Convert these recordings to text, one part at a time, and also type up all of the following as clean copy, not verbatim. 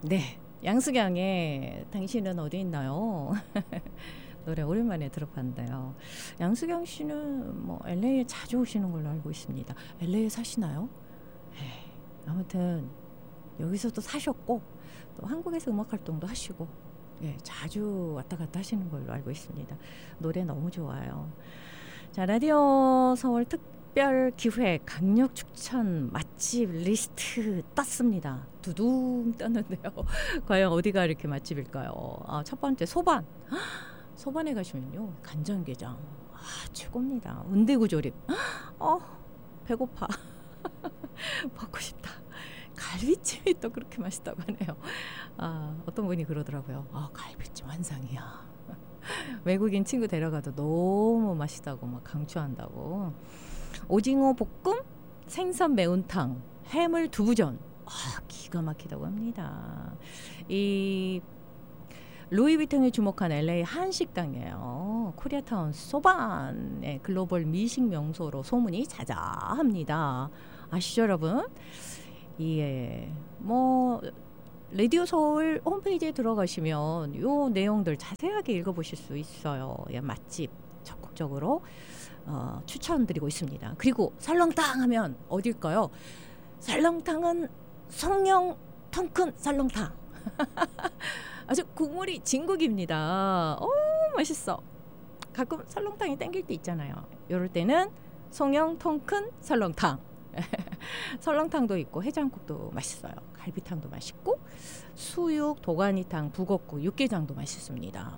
네, 양수경의 당신은 어디 있나요? 노래 오랜만에 들어봤는데요. 양수경 씨는 뭐 LA에 자주 오시는 걸로 알고 있습니다. LA에 사시나요? 에이, 아무튼 여기서도 사셨고 또 한국에서 음악 활동도 하시고 예, 자주 왔다 갔다 하시는 걸로 알고 있습니다. 노래 너무 좋아요. 자, 라디오 서울 특별 기획 강력 추천 맛집 리스트 떴습니다. 두둥 떴는데요. 과연 어디가 이렇게 맛집일까요? 아, 첫 번째 소반. 소반에 가시면요. 간장게장. 아, 최고입니다. 은대구조림. 배고파. 먹고 싶다. 갈비찜이 또 그렇게 맛있다고 하네요. 아, 어떤 분이 그러더라고요. 아, 갈비찜 환상이야. 외국인 친구 데려가도 너무 맛있다고 막 강추한다고. 오징어 볶음, 생선 매운탕, 해물 두부전. 아, 기가 막히다고 합니다. 이 루이비통이 주목한 LA 한식당이에요. 코리아타운 소반의 글로벌 미식 명소로 소문이 자자합니다. 아시죠, 여러분? 예, 뭐 라디오 서울 홈페이지에 들어가시면 요 내용들 자세하게 읽어보실 수 있어요. 예, 맛집 적극적으로 추천드리고 있습니다. 그리고 설렁탕 하면 어딜까요? 설렁탕은 성령 통큰 설렁탕. 아주 국물이 진국입니다. 맛있어. 가끔 설렁탕이 땡길 때 있잖아요. 이럴 때는 성령 통큰 설렁탕. 설렁탕도 있고 해장국도 맛있어요. 갈비탕도 맛있고 수육, 도가니탕, 북엇국, 육개장도 맛있습니다.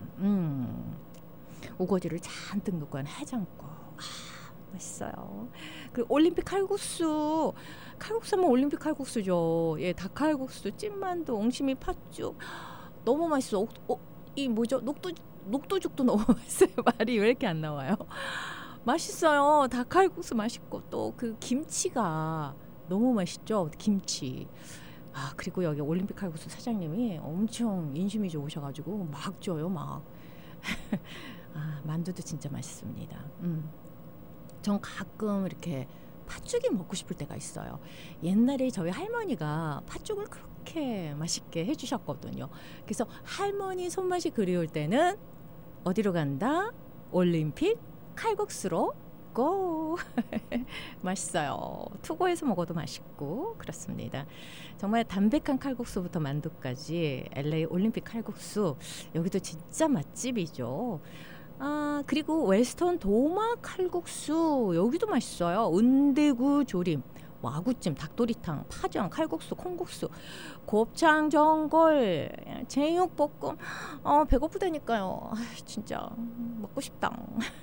우거지를 잔뜩 넣고 한 해장국. 맛있어요. 그리고 올림픽 칼국수. 칼국수면 올림픽 칼국수죠. 예, 닭칼국수, 찐만두, 옹심이 팥죽. 너무 맛있어. 이 뭐죠? 녹두죽도 너무 맛있어요. 말이 왜 이렇게 안 나와요? 맛있어요. 닭칼국수 맛있고 또 그 김치가 너무 맛있죠. 김치. 아, 그리고 여기 올림픽 칼국수 사장님이 엄청 인심이 좋으셔가지고 막 줘요, 막. 아, 만두도 진짜 맛있습니다. 전 가끔 이렇게 팥죽이 먹고 싶을 때가 있어요. 옛날에 저희 할머니가 팥죽을 그렇게 맛있게 해주셨거든요. 그래서 할머니 손맛이 그리울 때는 어디로 간다? 올림픽 칼국수로 고! 맛있어요. 투고에서 먹어도 맛있고 그렇습니다. 정말 담백한 칼국수부터 만두까지 LA 올림픽 칼국수 여기도 진짜 맛집이죠. 아, 그리고 웨스턴 도마 칼국수 여기도 맛있어요. 은대구 조림, 와구찜, 닭도리탕, 파전, 칼국수, 콩국수, 곱창, 전골, 제육볶음. 배고프다니까요. 아, 진짜 먹고 싶다.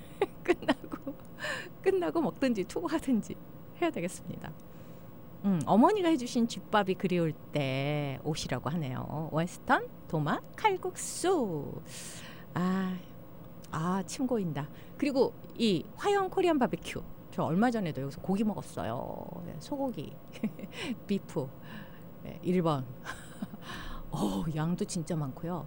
끝나고 먹든지 투고하든지 해야 되겠습니다. 어머니가 해주신 쥐밥이 그리울 때 오시라고 하네요. 웨스턴 도마 칼국수. 침 고인다. 그리고 이 화영 코리안 바베큐. 저 얼마 전에도 여기서 고기 먹었어요. 소고기, 비프 1번. 양도 진짜 많고요.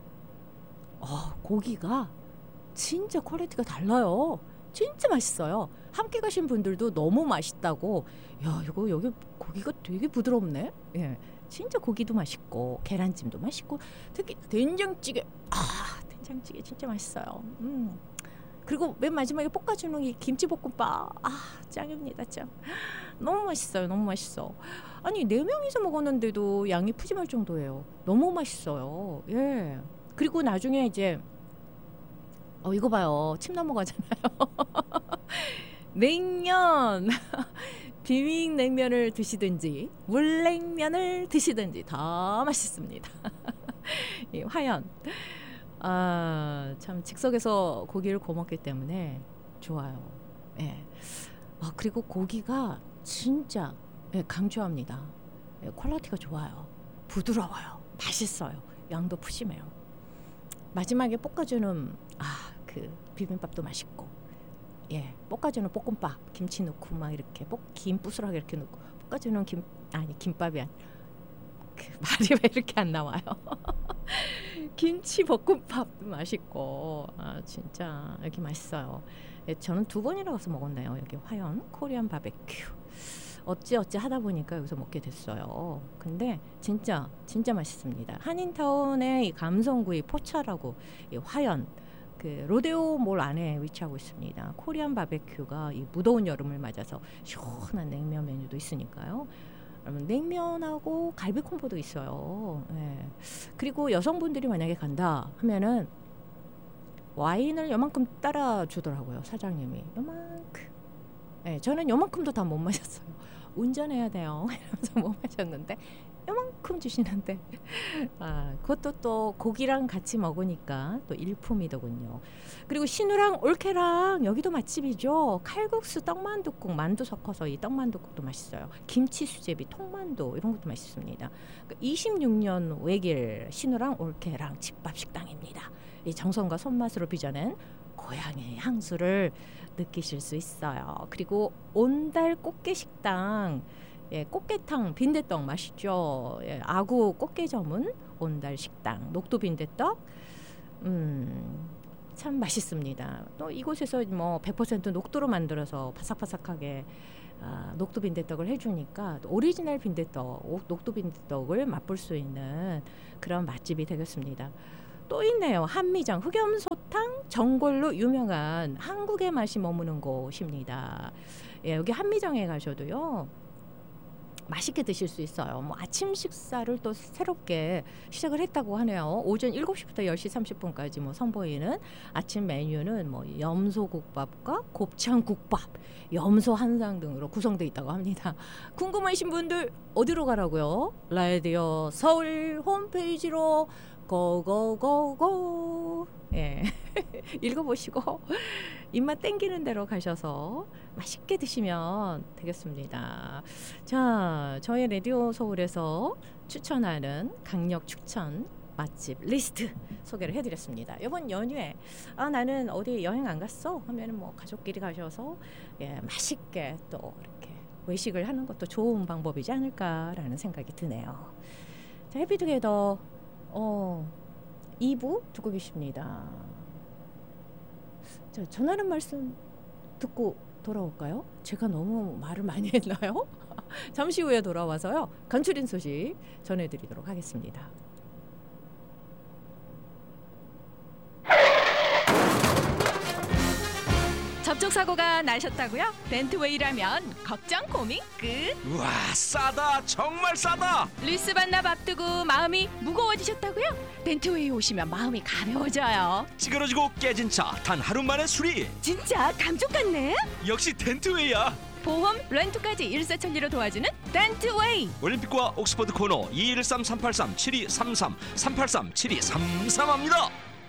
고기가 진짜 퀄리티가 달라요. 진짜 맛있어요. 함께 가신 분들도 너무 맛있다고. 야, 이거 여기 고기가 되게 부드럽네. 예, 진짜 고기도 맛있고 계란찜도 맛있고 특히 된장찌개. 된장찌개 진짜 맛있어요. 그리고 맨 마지막에 볶아주는 이 김치볶음밥. 짱입니다, 짱. 너무 맛있어요. 너무 맛있어. 아니 4명이서 먹었는데도 양이 푸짐할 정도예요. 너무 맛있어요. 예. 그리고 나중에 이제 이거 봐요. 침 넘어가잖아요. 냉면. 비빔냉면을 드시든지 물냉면을 드시든지 다 맛있습니다. 이 화연. 참 즉석에서 고기를 구워 먹기 때문에 좋아요. 예. 그리고 고기가 진짜 강추합니다. 퀄리티가 좋아요. 부드러워요. 맛있어요. 양도 푸짐해요. 마지막에 볶아주는 그 비빔밥도 맛있고, 예, 볶아주는 볶음밥 김치 넣고 막 이렇게 김 부스러기 이렇게 넣고 볶아주는 김밥이 말이 왜 이렇게 안 나와요? 김치 볶음밥도 맛있고 진짜 여기 맛있어요. 예, 저는 2번이나 가서 먹었네요. 여기 화연 코리안 바베큐. 어찌어찌 하다 보니까 여기서 먹게 됐어요. 근데 진짜 맛있습니다. 한인타운의 이 감성구이 포차라고 이 화연 그 로데오 몰 안에 위치하고 있습니다. 코리안 바베큐가 이 무더운 여름을 맞아서 시원한 냉면 메뉴도 있으니까요. 그러면 냉면하고 갈비 콤보도 있어요. 네. 그리고 여성분들이 만약에 간다 하면은 와인을 요만큼 따라 주더라고요. 사장님이 요만큼. 네, 저는 요만큼도 다 못 마셨어요. 운전해야 돼요. 이러면서 못 마셨는데 요만큼 주시는데 그것도 또 고기랑 같이 먹으니까 또 일품이더군요. 그리고 신우랑 올케랑 여기도 맛집이죠. 칼국수, 떡만둣국, 만두 섞어서 이 떡만둣국도 맛있어요. 김치 수제비, 통만두 이런 것도 맛있습니다. 26년 외길 신우랑 올케랑 집밥 식당입니다. 이 정성과 손맛으로 빚어낸 고향의 향수를 느끼실 수 있어요. 그리고 온달 꽃게 식당, 꽃게탕, 빈대떡 맛있죠. 아구 꽃게 전문 온달 식당, 녹두 빈대떡, 참 맛있습니다. 또 이곳에서 뭐 100% 녹두로 만들어서 바삭바삭하게 녹두 빈대떡을 해주니까 오리지널 빈대떡, 녹두 빈대떡을 맛볼 수 있는 그런 맛집이 되겠습니다. 또 있네요. 한미정 흑염소탕 전골로 유명한 한국의 맛이 머무는 곳입니다. 여기 한미정에 가셔도요 맛있게 드실 수 있어요. 뭐 아침 식사를 또 새롭게 시작을 했다고 하네요. 오전 7시부터 10시 30분까지 뭐 선보이는 아침 메뉴는 뭐 염소국밥과 곱창국밥, 염소 한상 등으로 구성되어 있다고 합니다. 궁금하신 분들 어디로 가라고요? 라디오 서울 홈페이지로 고고고고 읽어보시고 입맛 땡기는 대로 가셔서 맛있게 드시면 되겠습니다. 자, 저희 라디오 서울에서 추천하는 강력 추천 맛집 리스트 소개를 해드렸습니다. 이번 연휴에 나는 어디 여행 안 갔어 하면은 뭐 가족끼리 가셔서 맛있게 또 이렇게 외식을 하는 것도 좋은 방법이지 않을까라는 생각이 드네요. 자, 해피투게더 2부 듣고 계십니다. 자, 전하는 말씀 듣고 돌아올까요? 제가 너무 말을 많이 했나요? 잠시 후에 돌아와서요. 간추린 소식 전해드리도록 하겠습니다. 접촉사고가 나셨다고요? 덴트웨이라면 걱정 고민 끝. 우와, 싸다, 정말 싸다. 리스 반납 앞두고 마음이 무거워지셨다고요? 덴트웨이 오시면 마음이 가벼워져요. 찌그러지고 깨진 차 단 하루 만에 수리. 진짜 감쪽 같네. 역시 덴트웨이야. 보험, 렌트까지 일사천리로 도와주는 덴트웨이. 올림픽과 옥스퍼드 코너 213-383-7233-383-7233합니다.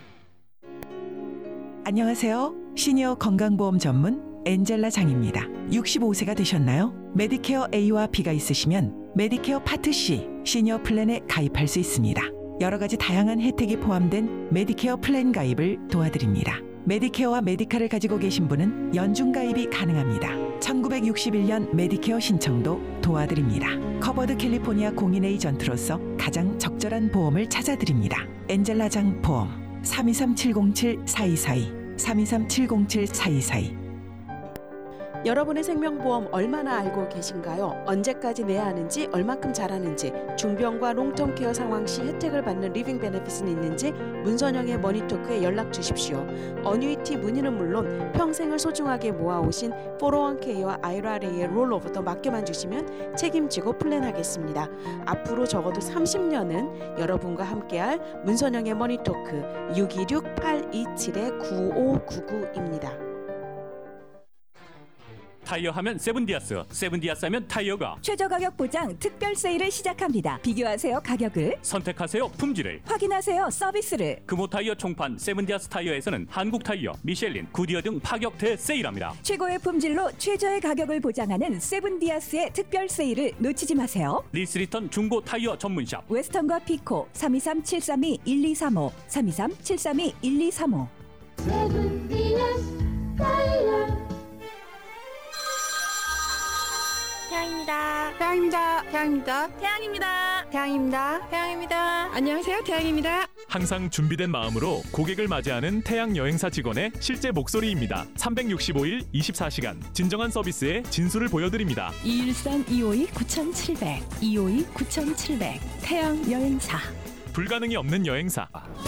안녕하세요. 시니어 건강보험 전문 엔젤라 장입니다. 65세가 되셨나요? 메디케어 A와 B가 있으시면 메디케어 파트 C 시니어 플랜에 가입할 수 있습니다. 여러 가지 다양한 혜택이 포함된 메디케어 플랜 가입을 도와드립니다. 메디케어와 메디카를 가지고 계신 분은 연중 가입이 가능합니다. 1961년 메디케어 신청도 도와드립니다. 커버드 캘리포니아 공인 에이전트로서 가장 적절한 보험을 찾아드립니다. 엔젤라장 보험 323-707-4242 323-707-4242. 여러분의 생명보험 얼마나 알고 계신가요? 언제까지 내야 하는지, 얼마큼 잘하는지, 중병과 롱텀케어 상황 시 혜택을 받는 리빙 베네핏은 있는지 문선영의 머니토크에 연락 주십시오. 어뉴이티 문의는 물론 평생을 소중하게 모아오신 401k와 IRA의 롤오버도 맡겨만 주시면 책임지고 플랜하겠습니다. 앞으로 적어도 30년은 여러분과 함께할 문선영의 머니토크 626-827-9599입니다. 타이어 하면 세븐디아스, 세븐디아스 하면 타이어가 최저 가격 보장 특별 세일을 시작합니다. 비교하세요 가격을, 선택하세요 품질을, 확인하세요 서비스를. 금호 타이어 총판 세븐디아스 타이어에서는 한국 타이어, 미셸린, 구디어 등 파격 대세일합니다. 최고의 품질로 최저의 가격을 보장하는 세븐디아스의 특별 세일을 놓치지 마세요. 리스리턴 중고 타이어 전문샵 웨스턴과 피코 323-732-1235 323-732-1235. 태양입니다. 태양입니다. 태양입니다. 태양입니다. 태양입니다. 태양입니다. 태양입니다. 안녕하세요. 태양입니다. 항상 준비된 마음으로 고객을 맞이하는 태양 여행사 직원의 실제 목소리입니다. 365일 24시간 진정한 서비스의 진수를 보여드립니다. 213-252-9700 252-9700 태양 여행사. 불가능이 없는 여행사.